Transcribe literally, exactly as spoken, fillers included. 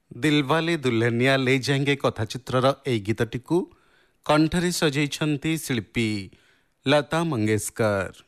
दिलवाले दुल्हनिया ले जाएंगे कथाचित्रर ए गीतटिକୁ कंठरे सजाइछन्ती शिल्पी लता मंगेशकर।